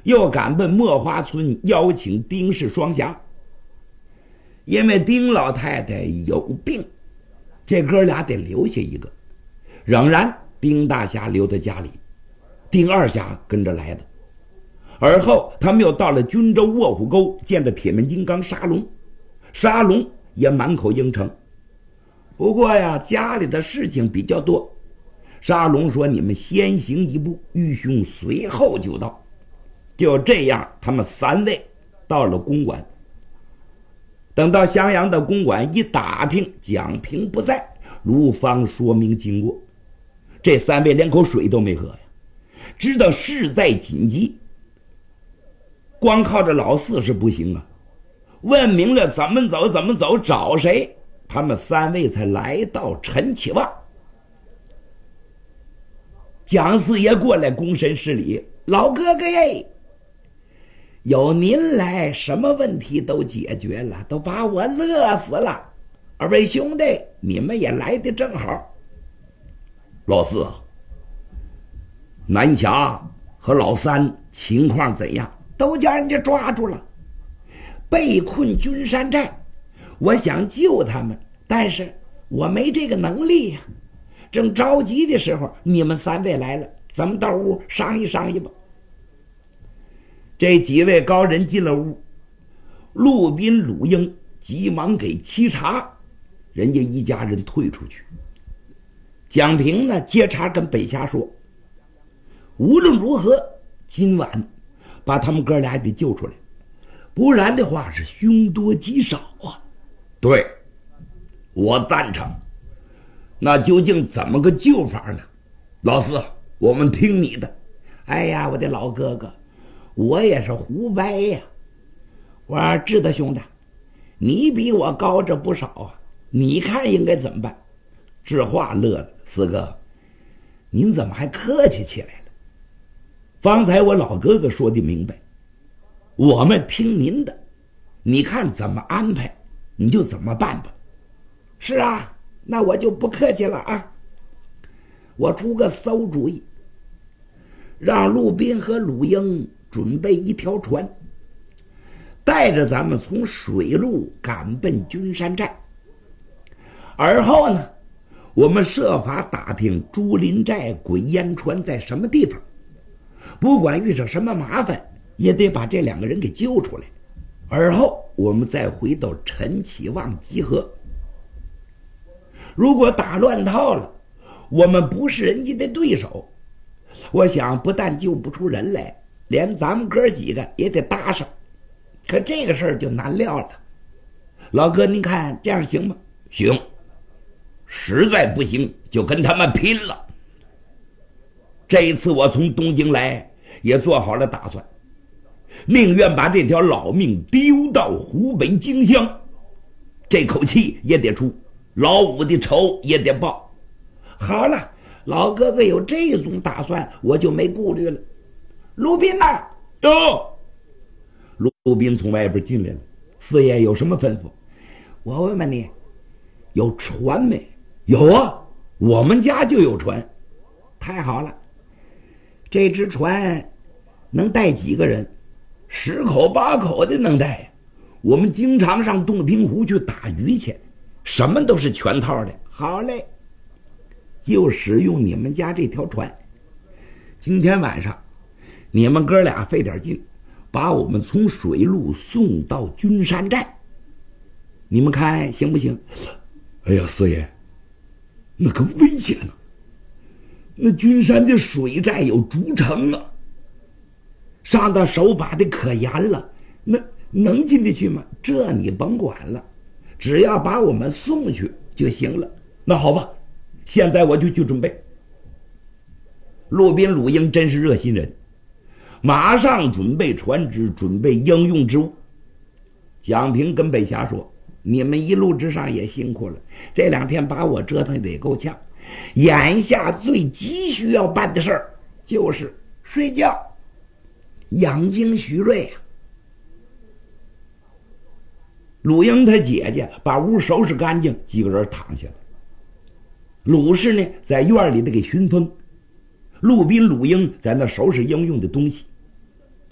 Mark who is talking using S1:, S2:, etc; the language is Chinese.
S1: 又赶奔墨花村邀请丁氏双侠。因为丁老太太有病，这哥俩得留下一个，仍然丁大侠留在家里，丁二侠跟着来的。而后他们又到了军州卧虎沟，见着铁面金刚沙龙，沙龙也满口应承。不过呀，家里的事情比较多，沙龙说你们先行一步，愚兄随后就到。就这样，他们三位到了公馆。等到襄阳的公馆一打听，蒋平不在，卢方说明经过。这三位连口水都没喝呀，知道事在紧急，光靠着老四是不行啊。问明了怎么走，找谁，他们三位才来到陈启旺。蒋四爷过来躬身施礼：“老哥哥耶，有您来，什么问题都解决了，都把我乐死了。二位兄弟，你们也来得正好。”老四，南侠和老三情况怎样？都叫人家抓住了，被困君山寨。我想救他们，但是我没这个能力呀。正着急的时候，你们三位来了，咱们到屋商议商议吧。这几位高人进了屋，陆斌、鲁英急忙给沏茶，人家一家人退出去。蒋平呢，接茬跟北侠说：“无论如何，今晚把他们哥俩得救出来，不然的话是凶多吉少啊。”对，我赞成。那究竟怎么个救法呢？老四，我们听你的。哎呀，我的老哥哥，我也是胡掰呀。我知道兄弟，你比我高着不少啊，你看应该怎么办？这话乐了。四哥，您怎么还客气起来了？方才我老哥哥说的明白，我们听您的，你看怎么安排你就怎么办吧。是啊，那我就不客气了啊。我出个馊主意，让陆斌和鲁英准备一条船，带着咱们从水路赶奔君山寨。而后呢，我们设法打听朱林寨鬼烟船在什么地方，不管遇上什么麻烦，也得把这两个人给救出来。而后我们再回到陈启旺集合。如果打乱套了，我们不是人家的对手，我想不但救不出人来，连咱们哥几个也得搭上。可这个事儿就难料了。老哥，您看这样行吗？行，实在不行就跟他们拼了。这一次我从东京来也做好了打算，宁愿把这条老命丢到湖北荆襄，这口气也得出，老五的仇也得报。好了，老哥哥有这种打算，我就没顾虑了。陆斌呐，
S2: 哟，
S1: 陆斌从外边进来了。四爷有什么吩咐？我问问你，有船没？有啊，我们家就有船。太好了，这只船能带几个人？10口8口的能带。我们经常上洞庭湖去打鱼去，什么都是全套的。好嘞，就使用你们家这条船。今天晚上你们哥俩费点劲，把我们从水路送到君山寨，你们看行不行？
S2: 哎呀，四爷，那可危险了。那君山的水寨有竹城啊，
S1: 上到手把的可严了，那能进得去吗？这你甭管了，只要把我们送去就行了。
S2: 那好吧，现在我就去准备。
S1: 陆斌、鲁英真是热心人，马上准备船只，准备应用之物。蒋平跟北侠说：“你们一路之上也辛苦了，这2天把我折腾得也够呛。眼下最急需要办的事儿就是睡觉，养精蓄锐啊。”鲁英他姐姐把屋收拾干净，几个人躺下了。鲁氏呢，在院里的给熏风。陆斌、鲁英在那收拾应用的东西。